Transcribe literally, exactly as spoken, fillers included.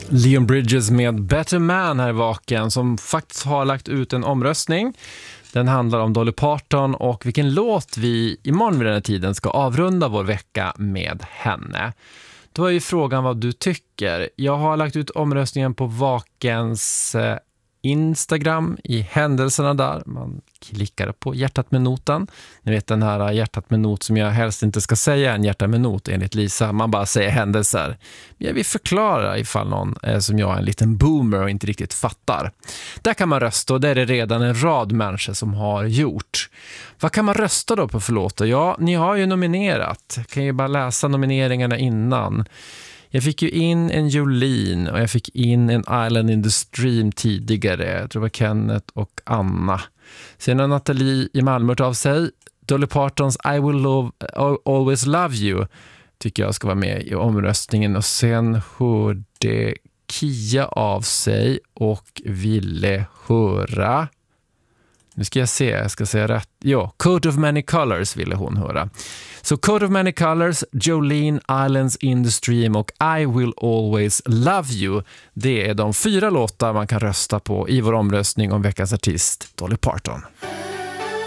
Leon Bridges med Better Man här i Vaken, som faktiskt har lagt ut en omröstning. Den handlar om Dolly Parton och vilken låt vi imorgon vid den här tiden ska avrunda vår vecka med henne. Då är ju frågan vad du tycker. Jag har lagt ut omröstningen på Vakens eh, Instagram i händelserna där. Man klickar på hjärtat med noten. Ni vet den här hjärtat med not som jag helst inte ska säga en hjärta med not enligt Lisa. Man bara säger händelser. Jag vill förklara ifall någon är som jag är en liten boomer och inte riktigt fattar. Där kan man rösta och det är det redan en rad människor som har gjort. Vad kan man rösta då på för låtar? Ja, ni har ju nominerat. Jag kan ju bara läsa nomineringarna innan. Jag fick ju in en Jolene och jag fick in en Island in the Stream tidigare. Jag tror det var Kenneth och Anna. Sen har Nathalie i Malmö av sig. Dolly Partons I Will Love, Always Love You tycker jag ska vara med i omröstningen. Och sen hörde Kia av sig och ville höra... Nu ska jag se, jag ska säga rätt. Ja, Coat of Many Colors ville hon höra. Så Coat of Many Colors, Jolene, Islands in the Stream och I Will Always Love You. Det är de fyra låtar man kan rösta på i vår omröstning om veckans artist Dolly Parton.